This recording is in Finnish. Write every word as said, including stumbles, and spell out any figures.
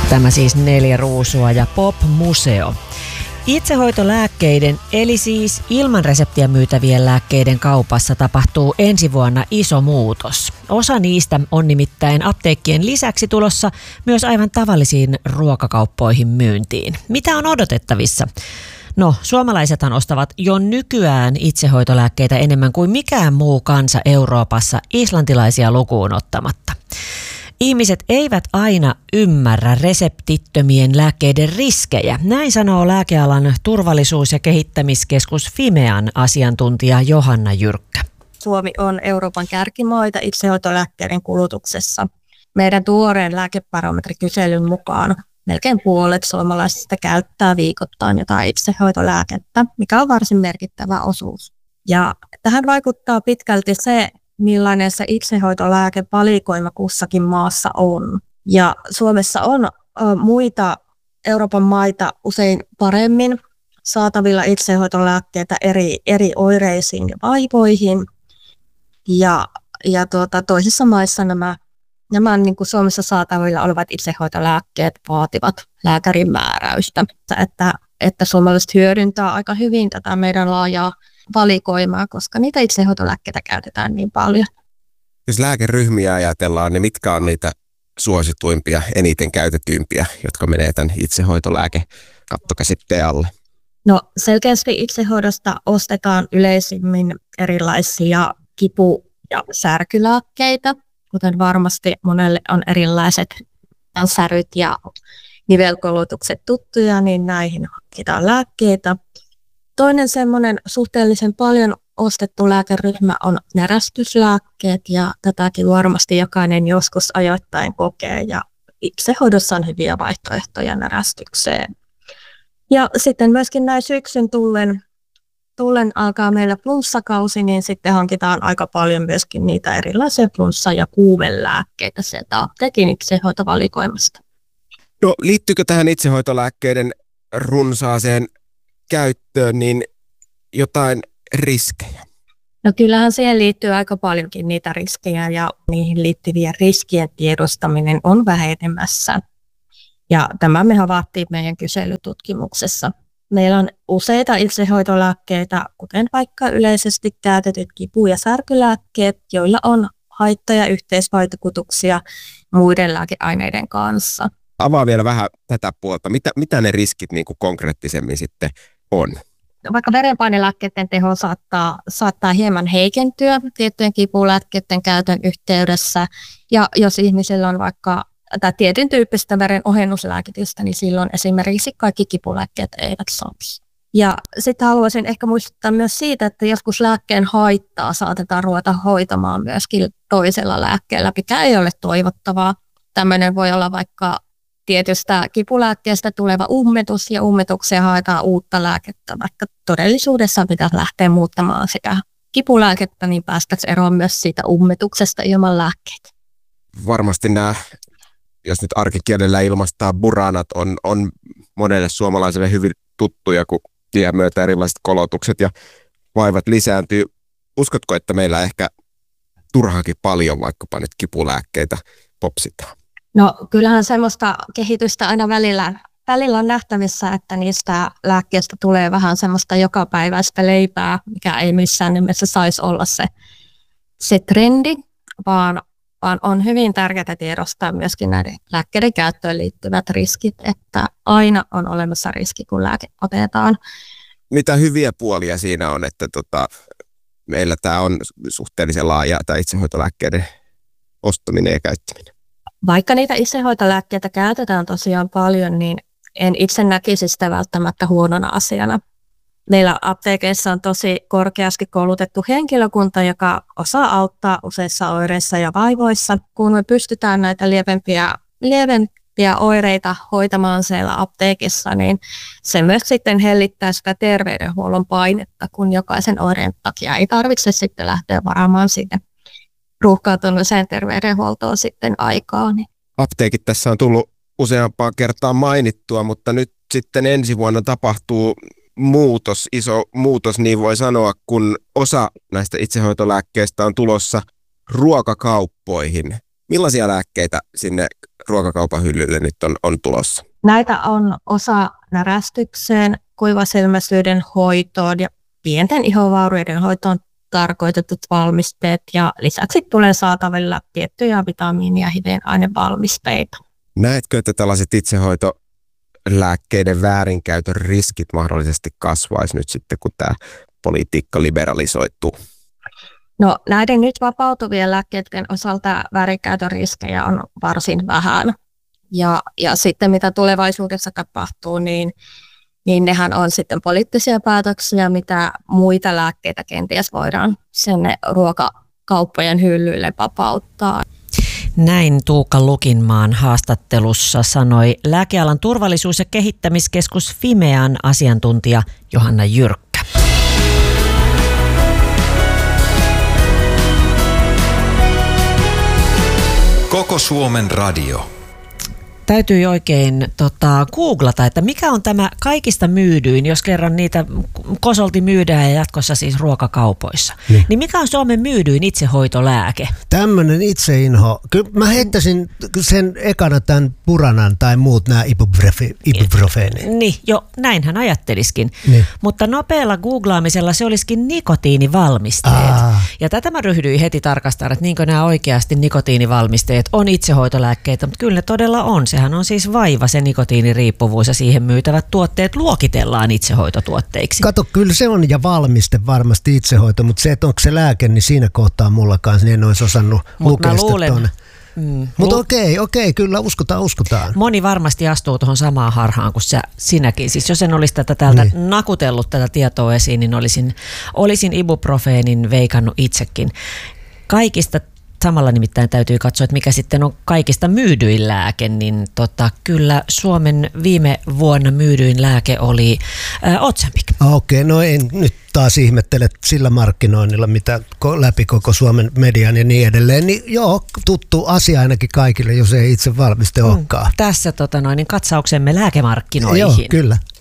Tämä siis Neljä ruusua ja Pop-museo. Itsehoitolääkkeiden, eli siis ilman reseptiä myytävien lääkkeiden kaupassa tapahtuu ensi vuonna iso muutos. Osa niistä on nimittäin apteekkien lisäksi tulossa myös aivan tavallisiin ruokakauppoihin myyntiin. Mitä on odotettavissa? No, suomalaisethan ostavat jo nykyään itsehoitolääkkeitä enemmän kuin mikään muu kansa Euroopassa, islantilaisia lukuun ottamatta. Ihmiset eivät aina ymmärrä reseptittömien lääkkeiden riskejä. Näin sanoo lääkealan turvallisuus- ja kehittämiskeskus Fimean asiantuntija Johanna Jyrkkä. Suomi on Euroopan kärkimaita itsehoitolääkkeiden kulutuksessa. Meidän tuoreen lääkebarometrikyselyn mukaan melkein puolet suomalaisista käyttää viikoittain jotain itsehoitolääkettä, mikä on varsin merkittävä osuus. Ja tähän vaikuttaa pitkälti se, millainen se itsehoitolääkevalikoima kussakin maassa on. Ja Suomessa on ä, muita Euroopan maita usein paremmin saatavilla itsehoitolääkkeitä eri, eri oireisiin ja vaivoihin. Ja, ja tuota, toisissa maissa nämä, nämä niin kuin Suomessa saatavilla olevat itsehoitolääkkeet vaativat lääkärin määräystä. Että, että suomalaiset hyödyntää aika hyvin tätä meidän laajaa valikoimaa, koska niitä itsehoitolääkkeitä käytetään niin paljon. Jos lääkeryhmiä ajatellaan, niin mitkä on niitä suosituimpia, eniten käytetyimpiä, jotka menee tämän itsehoitolääkekattokäsitteen alle? No selkeästi itsehoidosta ostetaan yleisimmin erilaisia kipu- ja särkylääkkeitä, kuten varmasti monelle on erilaiset säryt ja nivelkolotukset tuttuja, niin näihin hankitaan lääkkeitä. Toinen semmoinen suhteellisen paljon ostettu lääkeryhmä on närästyslääkkeet, ja tätäkin varmasti jokainen joskus ajoittain kokee, ja itsehoidossa on hyviä vaihtoehtoja närästykseen. Ja sitten myöskin näin syksyn tullen, tullen alkaa meillä flunssakausi, niin sitten hankitaan aika paljon myöskin niitä erilaisia flunssa- ja kuumelääkkeitä sieltä apteekin itsehoitovalikoimasta. No liittyykö tähän itsehoitolääkkeiden runsaaseen käyttöön niin jotain riskejä? No kyllähän siihen liittyy aika paljonkin niitä riskejä, ja niihin liittyvien riskien tiedostaminen on vähenemässä. Ja tämä me havaittiin meidän kyselytutkimuksessa. Meillä on useita itsehoitolääkkeitä, kuten vaikka yleisesti käytetyt kipu- ja särkylääkkeet, joilla on haitta- ja yhteisvaikutuksia muiden lääkeaineiden kanssa. Avaa vielä vähän tätä puolta. Mitä, mitä ne riskit niin kuin konkreettisemmin sitten on? Vaikka verenpainelääkkeiden teho saattaa, saattaa hieman heikentyä tiettyjen kipulääkkeiden käytön yhteydessä. Ja jos ihmisellä on vaikka tai tietyn tyyppistä veren ohennuslääkitystä, niin silloin esimerkiksi kaikki kipulääkkeet eivät sopi. Ja sitten haluaisin ehkä muistuttaa myös siitä, että joskus lääkkeen haittaa saatetaan ruveta hoitamaan myöskin toisella lääkkeellä, mikä ei ole toivottavaa. Tämmöinen voi olla vaikka tietystä kipulääkkeestä tuleva ummetus, ja ummetuksia haetaan uutta lääkettä, vaikka todellisuudessa pitäisi lähteä muuttamaan sitä kipulääkettä, niin päästäisiin eroon myös siitä ummetuksesta ilman lääkkeitä. Varmasti nämä, jos nyt arkikielellä ilmaistaan, buranat on, on monelle suomalaiselle hyvin tuttuja, kun tien myötä erilaiset kolotukset ja vaivat lisääntyy. Uskotko, että meillä ehkä turhaakin paljon vaikkapa nyt kipulääkkeitä popsitaan? No kyllähän semmoista kehitystä aina välillä, välillä on nähtävissä, että niistä lääkkeistä tulee vähän semmoista jokapäiväistä leipää, mikä ei missään nimessä saisi olla se, se trendi, vaan, vaan on hyvin tärkeää tiedostaa myöskin näiden lääkkeiden käyttöön liittyvät riskit, että aina on olemassa riski, kun lääke otetaan. Mitä hyviä puolia siinä on, että tota, meillä tämä on suhteellisen laaja, tämä itsehoitolääkkeiden ostaminen ja käyttäminen? Vaikka niitä itsehoitolääkkeitä käytetään tosiaan paljon, niin en itse näkisi sitä välttämättä huonona asiana. Meillä apteekeissa on tosi korkeasti koulutettu henkilökunta, joka osaa auttaa useissa oireissa ja vaivoissa. Kun me pystytään näitä lievempiä, lievempiä oireita hoitamaan siellä apteekissa, niin se myös sitten hellittää sitä terveydenhuollon painetta, kun jokaisen oireen takia ei tarvitse sitten lähteä varaamaan sinne ruuhkautuneeseen terveydenhuoltoon sitten aikaa. Niin. Apteekit tässä on tullut useampaan kertaan mainittua, mutta nyt sitten ensi vuonna tapahtuu muutos, iso muutos, niin voi sanoa, kun osa näistä itsehoitolääkkeistä on tulossa ruokakauppoihin. Millaisia lääkkeitä sinne ruokakaupan hyllylle nyt on, on tulossa? Näitä on osa närästykseen, kuivasilmäisyyden hoitoon ja pienten ihovaurioiden hoitoon tarkoitetut valmisteet ja lisäksi tulee saatavilla tiettyjä vitamiini- ja hivenainevalmisteita. Näetkö, että tällaiset itsehoitolääkkeiden väärinkäytön riskit mahdollisesti kasvaisi nyt sitten, kun tämä politiikka liberalisoituu? No näiden nyt vapautuvien lääkkeiden osalta väärinkäytön riskejä on varsin vähän. Ja, ja sitten mitä tulevaisuudessa tapahtuu, niin, niin nehän on sitten poliittisia päätöksiä, mitä muita lääkkeitä kenties voidaan sinne ruokakauppojen hyllyille vapauttaa. Näin Tuukka Lukinmaan haastattelussa sanoi lääkealan turvallisuus- ja kehittämiskeskus Fimean asiantuntija Johanna Jyrkkä. Koko Suomen radio. Täytyy oikein tota, googlata, että mikä on tämä kaikista myydyin, jos kerran niitä kosolti myydään ja jatkossa siis ruokakaupoissa. Niin, niin mikä on Suomen myydyin itsehoitolääke? Tämmöinen itseinho. Kyllä mä heittäisin sen ekana tämän Buranan tai muut nämä ibuprofeenit. Niin, jo näinhän ajatteliskin. Niin. Mutta nopealla googlaamisella se olisikin nikotiinivalmisteet. Aa. Ja tätä mä ryhdyin heti tarkastamaan, että niinkö nämä oikeasti nikotiinivalmisteet on itsehoitolääkkeitä, mutta kyllä ne todella on. Sehän on siis vaiva se nikotiiniriippuvuus ja siihen myytävät tuotteet luokitellaan itsehoitotuotteiksi. Kato, kyllä se on ja valmiste varmasti itsehoito, mutta se, että onko se lääke, niin siinä kohtaa mulla kanssa, niin en olisi osannut lukea sitä tuonne. Mm. Mutta Lu- okei, okei, kyllä uskotaan, uskotaan. Moni varmasti astuu tuohon samaan harhaan kuin sä, sinäkin. Siis jos en olisi tätä täältä niin. nakutellut tätä tietoa esiin, niin olisin, olisin ibuprofeenin veikannut itsekin. Kaikista samalla nimittäin täytyy katsoa, että mikä sitten on kaikista myydyin lääke, niin tota, kyllä Suomen viime vuonna myydyin lääke oli ää, Ozempic. Okei, no en nyt taas ihmettele sillä markkinoinnilla, mitä läpi koko Suomen median ja niin edelleen. Niin joo, tuttu asia ainakin kaikille, jos ei itse valmiste olekaan. Mm, tässä tota noin, niin katsauksemme lääkemarkkinoihin. Joo, kyllä.